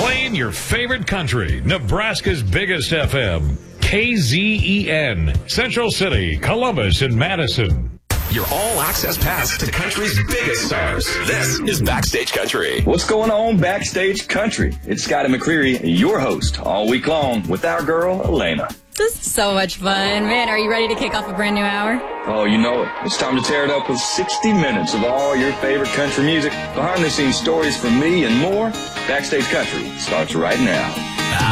Playing your favorite country, Nebraska's biggest FM, KZEN, Central City, Columbus, and Madison. Your all-access pass to country's biggest stars. This is Backstage Country. What's going on, Backstage Country? It's Scotty McCreery, your host, all week long with our girl, Elena. This is so much fun. Man, are you ready to kick off a brand new hour? Oh, you know it. It's time to tear it up with 60 minutes of all your favorite country music, behind-the-scenes stories from me, and more. Backstage Country starts right now.